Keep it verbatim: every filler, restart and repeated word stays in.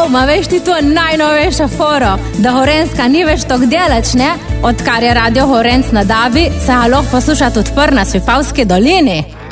Wow, ma veš ti to najnovejša foro, da Horenska ni več tok delač, ne? Odkar je radio Horenc na Dabi, se ga lahko posluša tudi pr na Svipavski dolini.